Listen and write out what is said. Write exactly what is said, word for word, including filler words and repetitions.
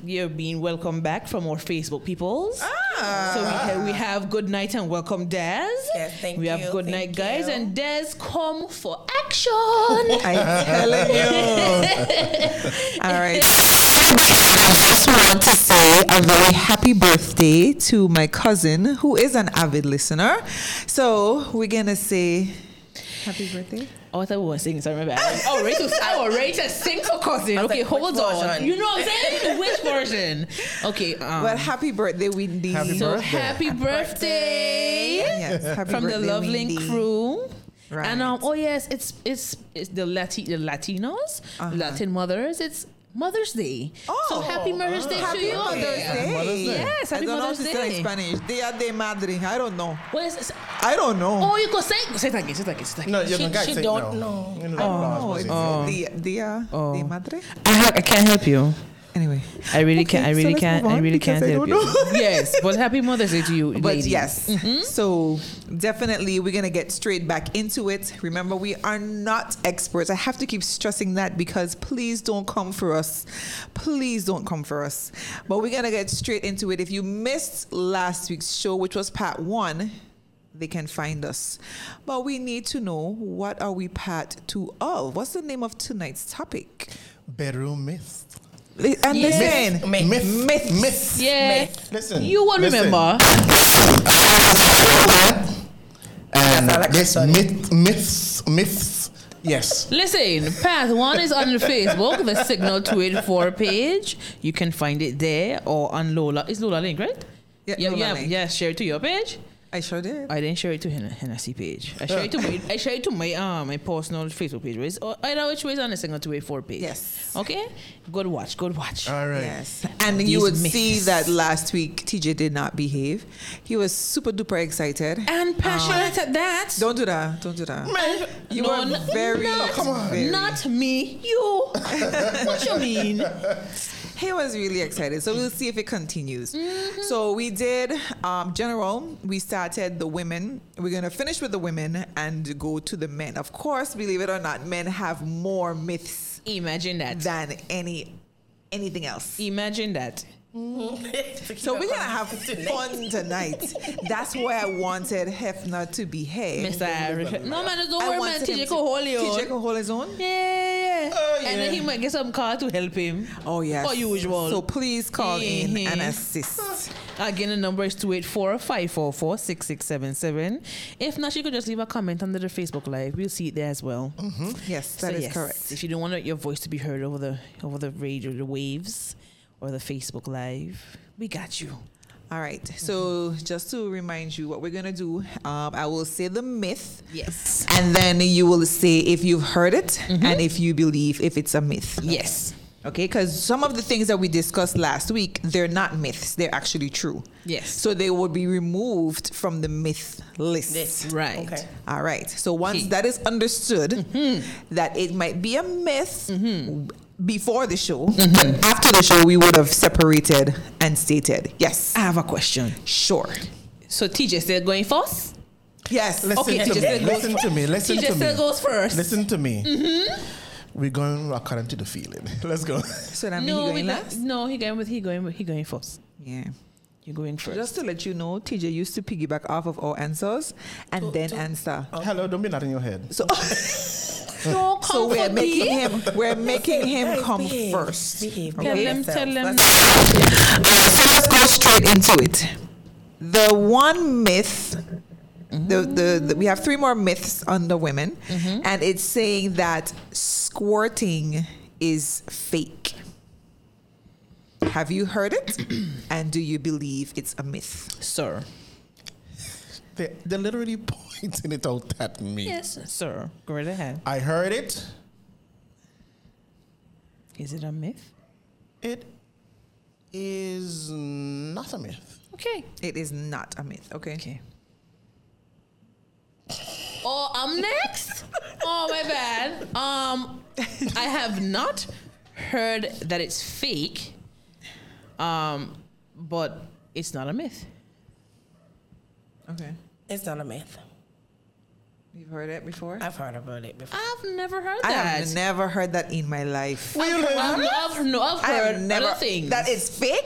you're being welcome back from our Facebook peoples. Ah. So we have, we have good night and welcome Des. Yes, thank we you. We have good thank night, guys, you. and Des come for action. I'm telling you. All right. I just want to say a very happy birthday to my cousin, who is an avid listener. So we're gonna say happy birthday. Oh, I thought we were singing. Sorry, my bad. Oh, ready to, oh, ready to sing for cousin. Okay, like, hold which on. version? You know what I'm saying? Which version? Okay. Um, Well, happy birthday, Windy. Happy so birthday. happy birthday. Yes, happy From birthday, the Loveling Windy. crew. Right. And um, oh yes, it's it's it's the Lati the Latinos, Uh-huh. Latin mothers. It's Mother's Day. Oh. So happy Mother's Day Happy to you. Mother's Day. Mother's Day. Yes, I happy don't know Mother's if it's still in Day. Spanish. Dia de Madre. I don't know. What is it? I don't know. Oh, you go say say it again, say it again, say it again. No, you She- don't she say don't no. know. You know, Oh, no, it's no. Dia, Dia de Madre. I, ha- I can't help you. Anyway. I really Okay, can't. I so really let's can't. move I on really because can't I help don't you. know. Yes, but happy Mother's Day to you, But ladies. yes, so definitely we're gonna get straight back into it. Remember, we are not experts. I have to keep stressing that because please don't come for us. Please don't come for us. But we're gonna get straight into it. If you missed last week's show, which was part one, they can find us. But we need to know, what are we part two of? What's the name of tonight's topic? Bedroom myth. And Yes. listen, Myth. Myth. Myths. Myth. Yeah. Listen. You will listen. remember. And I like this study. myth, myths, myths. Yes. Listen, path one is on Facebook, the Signal two eighty-four page. You can find it there or on Lola. Is Lola link, right? Yeah, yeah, Lola yeah, link. yeah. Share it to your page. I sure did. I didn't share it to Hen- Hennessy page. I share it to my, I share it to my uh, my personal Facebook page. Right? Or either which way is on the Signal two eighty-four page. Yes. Okay. Good watch. Good watch. All right. Yes. And These you would myths. see that last week T J did not behave. He was super duper excited. And passionate at that. Don't do that. Don't do that. Man, You No, were no, very, no, come on. very- Not me. You. What you mean? He was really excited. So we'll see if it continues. Mm-hmm. So we did um, general. We started the women. We're gonna finish with the women and go to the men. Of course, believe it or not, men have more myths Imagine that. than any anything else. Imagine that. So we're gonna have fun tonight. That's why I wanted Hefner to behave. Mister Irish. No man, don't I worry, man. wanted T him J to- can hold you. T J can hold his own. Yeah, yeah. Oh, And then yeah. he might get some car to help him. Oh yes. For usual. So please call in Mhm. and assist. Again, the number is two eight four, five four four, six six seven seven. If not, you could just leave a comment under the Facebook Live. We'll see it there as well. Yes, that So is yes, correct. If you don't want your voice to be heard over the over the radio, the waves, or the Facebook Live, we got you. All right. So just to remind you what we're gonna do, um, I will say the myth, Yes. and then you will say if you've heard it and if you believe if it's a myth. Yes. Okay, because some of the things that we discussed last week, they're not myths; they're actually true. Yes. So they will be removed from the myth list. This. Right. Okay. All right. So once Okay. that is understood, that it might be a myth before the show, but after the show, we would have separated and stated. Yes. I have a question. Sure. So T J still going first? Yes. Listen Okay, to T J me. said goes Listen to me. Listen T J to still me. goes first. Listen to me. We're going according to the feeling. Let's go. So that means No, he we going got, last? no, he going with he going with he going first. Yeah. You're going first. Just to let you know, T J used to piggyback off of our answers and then answer. Hello, don't be that in your head. So, no, so we're comfort making me. him we're making him Guys, come behave. first. Behave. Tell Okay. them, tell them. So let's go straight into it. The one myth, the, the, the we have three more myths on the women, and it's saying that squirting is fake. Have you heard it? And do you believe it's a myth? Sir. They, they're literally pointing it out at me. Yes, sir. Go right ahead. I heard it. Is it a myth? It is not a myth. Okay. It is not a myth. Okay. Okay. Oh, I'm next. Oh, my bad. Um, I have not heard that it's fake. Um, but it's not a myth. Okay. It's not a myth. You've heard it before? I've heard about it before. I've never heard I that. have never heard that in my life. Where you live? I've, I've, no, I've I heard have never. other things. That is fake?